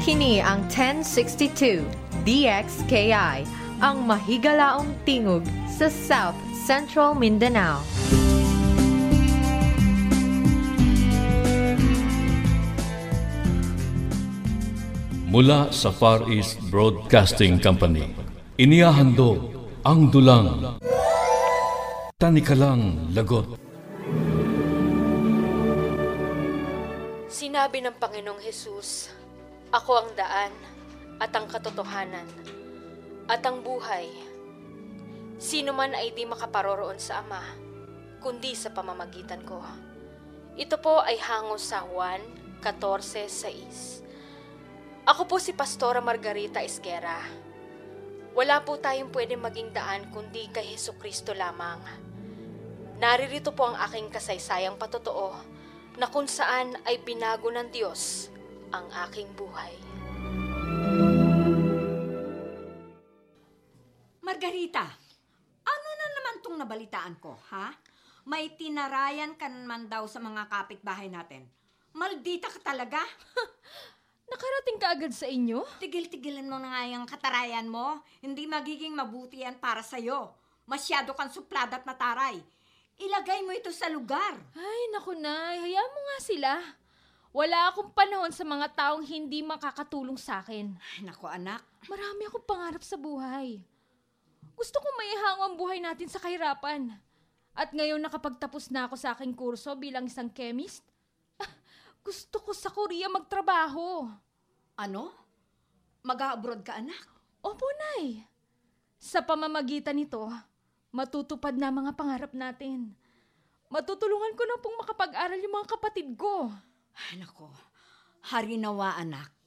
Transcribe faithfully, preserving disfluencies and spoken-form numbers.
Kini ang ten sixty-two D X K I, ang mahigalaong tingog sa South Central Mindanao. Mula sa Far East Broadcasting Company, inihahandog ang dulang Tanikalang Lagot. Sinabi ng Panginoong Hesus, "Ako ang daan at ang katotohanan at ang buhay. Sino man ay di makaparoroon sa Ama, kundi sa pamamagitan ko." Ito po ay hango sa Juan fourteen six. Ako po si Pastora Margarita Esguera. Wala po tayong pwedeng maging daan kundi kay Hesukristo lamang. Naririto po ang aking kasaysayang patotoo na kung saan ay binago ng Diyos ang aking buhay. Margarita, ano na naman tong nabalitaan ko, ha? May tinarayan ka naman daw sa mga kapitbahay natin. Maldita ka talaga. Nakarating ka agad sa inyo? Tigil-tigilan mo na nga yung katarayan mo. Hindi magiging mabuti yan para sa'yo. Masyado kang suplada at mataray. Ilagay mo ito sa lugar. Ay, naku Nay, hayaan mo nga sila. Wala akong panahon sa mga taong hindi makakatulong sa akin. Ay, naku anak. Marami akong pangarap sa buhay. Gusto kong maihango ang buhay natin sa kahirapan. At ngayon nakapagtapos na ako sa aking kurso bilang isang chemist, gusto ko sa Korea magtrabaho. Ano? Mag-a-abroad ka, anak? Opo, Nay. Sa pamamagitan nito, matutupad na mga pangarap natin. Matutulungan ko na pong makapag-aral yung mga kapatid ko. Ay, nako. Harinawa, anak.